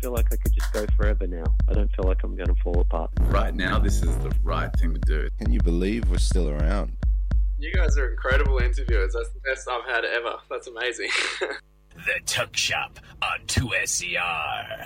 feel like I could just go forever now. I don't feel like I'm going to fall apart. Right now, this is the right thing to do. Can you believe we're still around? You guys are incredible interviewers. That's the best I've had ever. That's amazing. The Tuck Shop on 2SER.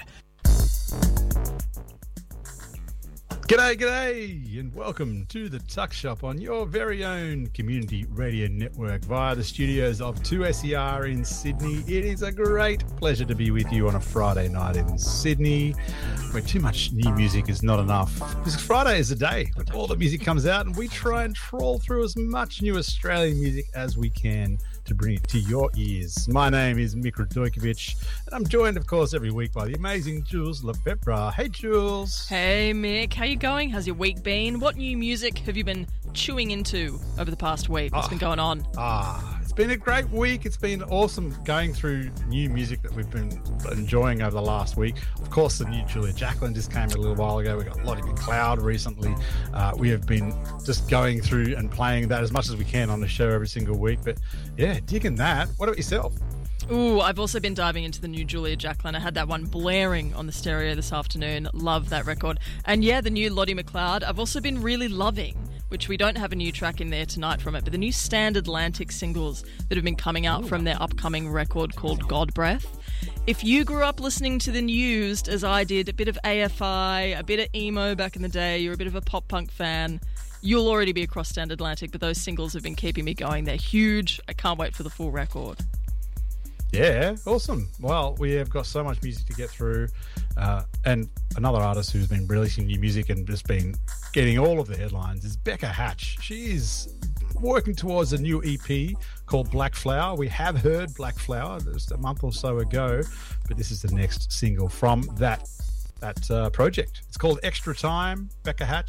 G'day, and welcome to the Tuck Shop on your very own community radio network via the studios of 2SER in Sydney. It is a great pleasure to be with you on a Friday night in Sydney, where too much new music is not enough. Because Friday is a day when all the music comes out, and we try and trawl through as much new Australian music as we can to bring it to your ears. My name is Mick Radojkovic, and I'm joined, of course, every week by the amazing Jules Lefebvre. Hey, Jules. Hey, Mick. How you going? How's your week been? What new music have you been chewing into over the past week? What's been going on? It's been a great week. It's been awesome going through new music that we've been enjoying over the last week. Of course, the new Julia Jacklin just came a little while ago. We got Lottie McLeod recently. We have been just going through and playing that as much as we can on the show every single week. But yeah, digging that. What about yourself? Ooh, I've also been diving into the new Julia Jacklin. I had that one blaring on the stereo this afternoon. Love that record. And yeah, the new Lottie McLeod. I've also been really loving, which we don't have a new track in there tonight from it, but the new Stand Atlantic singles that have been coming out from their upcoming record called God Breath. If you grew up listening to the Used, as I did, a bit of AFI, a bit of emo back in the day, you're a bit of a pop punk fan, you'll already be across Stand Atlantic, but those singles have been keeping me going. They're huge. I can't wait for the full record. Yeah, awesome. Well, we have got so much music to get through. And another artist who's been releasing new music and just been getting all of the headlines is Becca Hatch. She is working towards a new EP called Black Flower. We have heard Black Flower just a month or so ago, but this is the next single from that project. It's called Extra Time, Becca Hatch.